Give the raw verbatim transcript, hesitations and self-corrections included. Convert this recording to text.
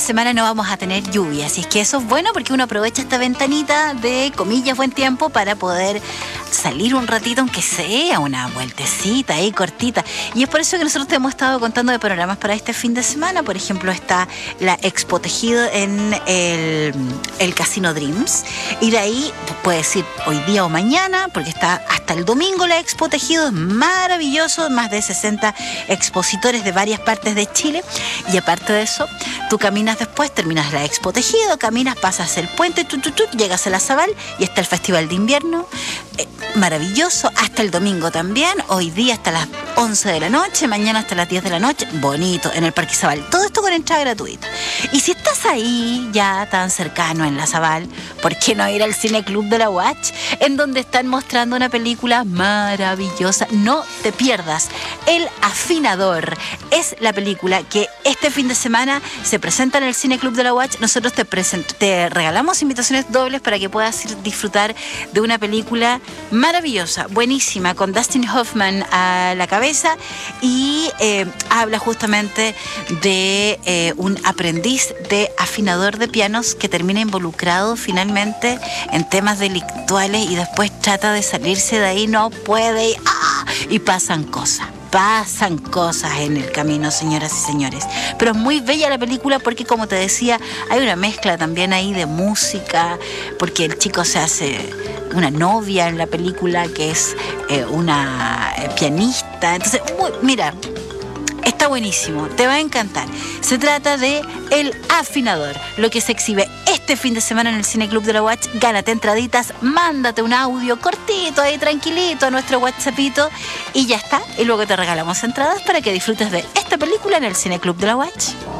semana no vamos a tener lluvia, así es que eso es bueno porque uno aprovecha esta ventanita de, comillas, buen tiempo para poder salir un ratito, aunque sea una vueltecita ahí cortita. Y es por eso que nosotros te hemos estado contando de programas para este fin de semana. Por ejemplo, está la Expo Tejido en el, el Casino Dreams. Y de ahí puedes ir hoy día o mañana, porque está hasta el domingo la Expo Tejido. Es maravilloso, más de sesenta expositores de varias partes de Chile. Y aparte de eso, tú caminas después, terminas la Expo Tejido, caminas, pasas el puente, tu, tu, tu, llegas a la Zabal y está el Festival de Invierno. Eh, maravilloso, hasta el domingo también. Hoy día hasta las once de la noche, mañana hasta las diez de la noche. Bonito, en el Parque Zabal. Todo esto con entrada gratuita. Y si estás ahí, ya tan cercano en la Zabal, ¿por qué no ir al Cine Club de la Watch? En donde están mostrando una película maravillosa. No te pierdas El Afinador. Es la película que este fin de semana se presenta en el Cine Club de la Watch. Nosotros te, present- te regalamos invitaciones dobles para que puedas ir disfrutar de una película maravillosa, buenísima, con Dustin Hoffman a la cabeza y eh, habla justamente de eh, un aprendiz de afinador de pianos que termina involucrado finalmente en temas delictuales y después trata de salirse de ahí, no puede y, ¡ah! y pasan cosas. Pasan cosas en el camino, señoras y señores. Pero es muy bella la película porque, como te decía, hay una mezcla también ahí de música, porque el chico se hace una novia en la película que es eh, una eh, pianista. Entonces, muy, mira, está buenísimo, te va a encantar. Se trata de El Afinador, lo que se exhibe este fin de semana en el Cine Club de la Watch. Gánate entraditas, mándate un audio cortito ahí, tranquilito, a nuestro WhatsAppito y ya está. Y luego te regalamos entradas para que disfrutes de esta película en el Cine Club de la Watch.